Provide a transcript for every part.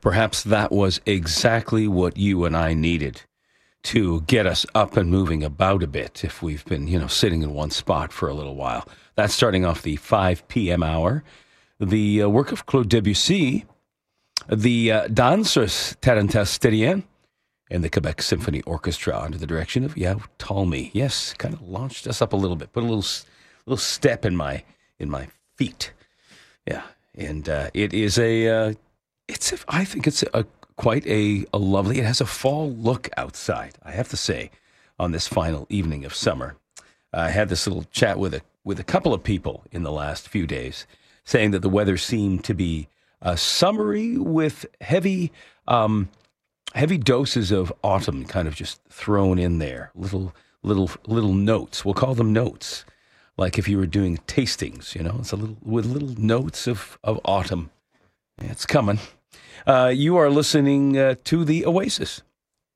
Perhaps that was exactly what you and I needed to get us up and moving about a bit if we've been, sitting in one spot for a little while. That's starting off the 5 p.m. hour. The work of Claude Debussy, the Danseurs Tarentastienne, and the Quebec Symphony Orchestra under the direction of Yao Talmy. Yes, kind of launched us up a little bit, put a little step in my feet. Yeah, and it is I think it's quite a lovely. It has a fall look outside, I have to say, on this final evening of summer. I had this little chat with a couple of people in the last few days, saying that the weather seemed to be summery with heavy doses of autumn, kind of just thrown in there. Little notes. We'll call them notes, like if you were doing tastings. It's with little notes of autumn. It's coming. You are listening to the Oasis.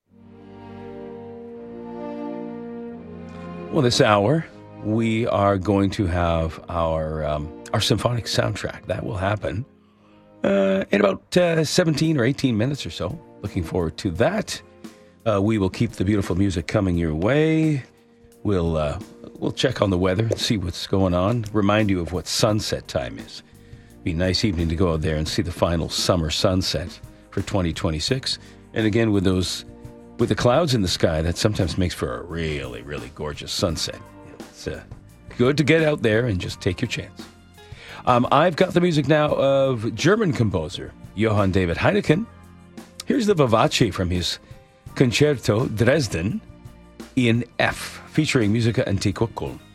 Well, this hour we are going to have our symphonic soundtrack. That will happen in about 17 or 18 minutes or so. Looking forward to that. We will keep the beautiful music coming your way. We'll check on the weather and see what's going on. Remind you of what sunset time is. Be a nice evening to go out there and see the final summer sunset for 2026. And again, with the clouds in the sky, that sometimes makes for a really, really gorgeous sunset. It's good to get out there and just take your chance. I've got the music now of German composer Johann David Heineken. Here's the Vivace from his Concerto Dresden in F, featuring Musica Antiqua Köln.